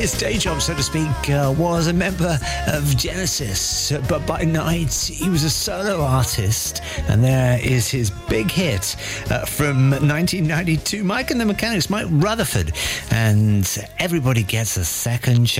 His day job, so to speak, was a member of Genesis, but by night he was a solo artist, and there is his big hit from 1992, Mike and the Mechanics, Mike Rutherford, and Everybody Gets a Second Chance.